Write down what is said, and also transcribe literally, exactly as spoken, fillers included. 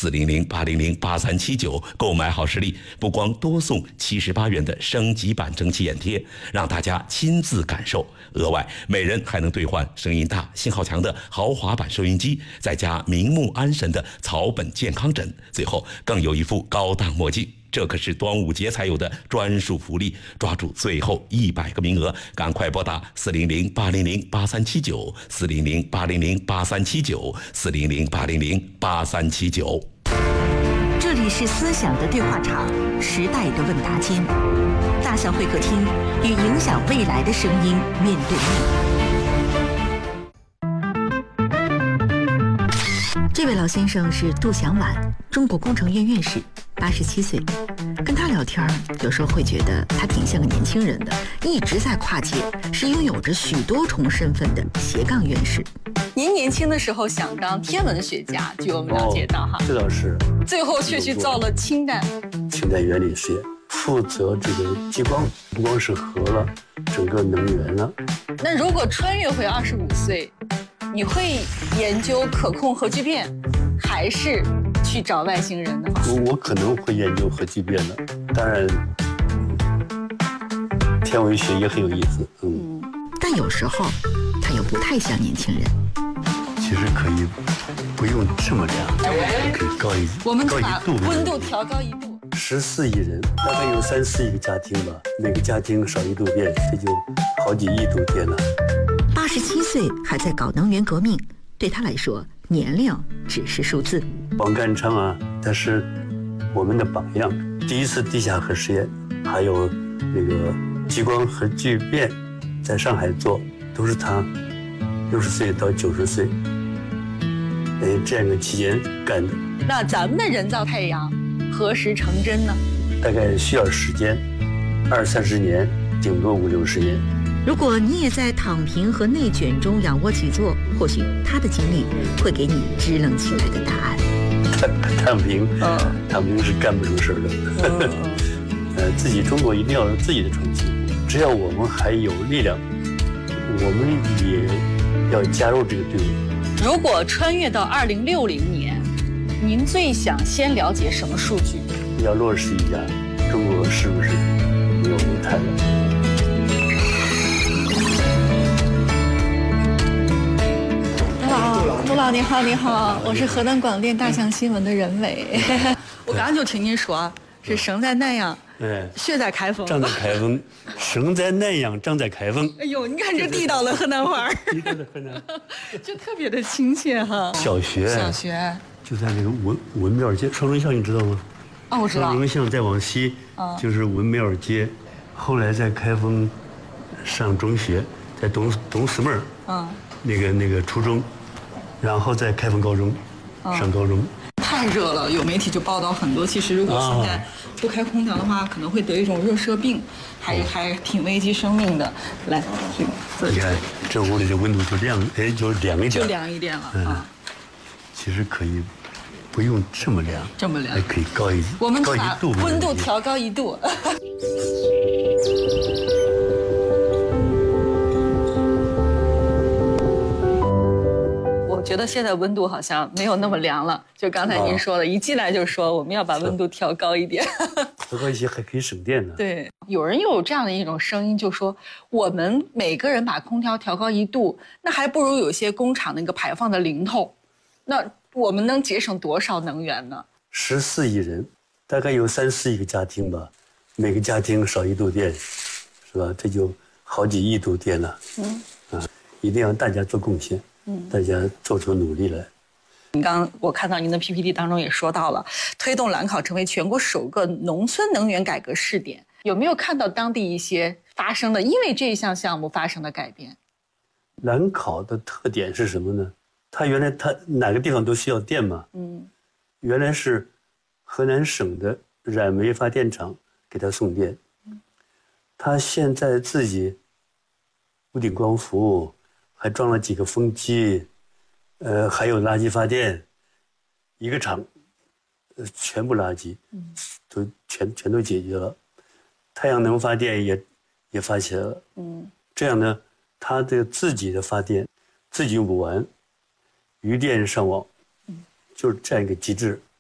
四零零八零零八三七九购买好实力，不光多送七十八元的升级版蒸汽眼贴，让大家亲自感受。额外，每人还能兑换声音大、信号强的豪华版收音机，再加明目安神的草本健康枕，最后更有一副高档墨镜。这可是端午节才有的专属福利，抓住最后一百个名额，赶快拨打四零零八零零八三七九四零零八零零八三七九四零零八零零八三七九。 这里是思想的对话场，时代的问答间，大象会客厅与影响未来的声音面对面。这位老先生是杜祥晚，中国工程院院士，八十七岁。跟他聊天，有时候会觉得他挺像个年轻人的，一直在跨界，是拥有着许多重身份的斜杠院士。 您年轻的时候想当天文学家，据我们了解到哈， 这倒是。 最后却去造了氢弹。 氢弹原理实验，负责这个激光，不光是核了，整个能源了。 那如果穿越回二十五岁，你会研究可控核聚变，还是去找外星人呢？ 我我可能会研究核聚变的，当然，天文学也很有意思，嗯。 但有时候，他又不太像年轻人。 其实可以不用这么凉，可以高一我们高一把度， 温度调高一度。 十四亿人，大概有三四亿个家庭吧，每个家庭少一度电，这就好几亿度电了。 八十七岁还在搞能源革命，对他来说，年龄只是数字。 王淦昌啊，他是我们的榜样。第一次地下核实验，还有那个激光核聚变，在上海做，都是他六十岁到九十岁，哎，这样一个期间干的。 那咱们的人造太阳何时成真呢？ 大概需要时间，二三十年，顶多五六十年。 如果你也在躺平和内卷中仰卧起坐，或许他的经历会给你支棱起来的答案。 躺平，嗯、躺平是干不出事的。嗯、呃，自己中国一定要有自己的创新，只要我们还有力量，我们也要加入这个队伍。 如果穿越到二零六零年，您最想先了解什么数据？ 要落实一下，中国是不是没有煤炭了？ 陆老你好，你好，我是河南广电大象新闻的任伟。我刚刚就听您说，是生在南阳， 哎， 血在开封， 长在开封，生在南阳，长在开封。 哎呦，你看这地道的河南话， 地道的河南， 就特别的亲切哈。 小学， 小学就在那个文文庙街，双城巷你知道吗？ 啊、哦，我知道。 双城巷再往西，嗯、就是文庙街。后来在开封上中学，在东东四门，嗯，那个那个初中。然后在开封高中，上高中。 太热了，有媒体就报道很多。其实如果现在不开空调的话，可能会得一种热射病，还还挺危及生命的。来，这个你看这屋里的温度就凉，哎，就凉一点， 就凉一点了啊。 其实可以不用这么凉， 这么凉， 还可以高一， 我们把温度调高一度。觉得现在温度好像没有那么凉了，就刚才您说的，一进来就说我们要把温度调高一点， 调高一些还可以省电呢。 对，有人又有这样的一种声音，就说我们每个人把空调调高一度，那还不如有些工厂那个排放的零头，那我们能节省多少能源呢？ 十四亿人，大概有三四亿个家庭吧，每个家庭少一度电，是吧？这就好几亿度电了。嗯，啊，一定要大家做贡献。嗯，大家做出努力来。 您刚我看到您的 P P T 当中也说到了，推动兰考成为全国首个农村能源改革试点，有没有看到当地一些发生的因为这一项项目发生的改变？ 兰考的特点是什么呢？它原来它哪个地方都需要电嘛。嗯，原来是河南省的燃煤发电厂给它送电，它现在自己屋顶光伏。还装了几个风机，呃，还有垃圾发电，一个厂，呃，全部垃圾，都全全都解决了。太阳能发电也也发起来了，嗯，这样呢，它的自己的发电自己用不完，余电上网，就是这样一个机制。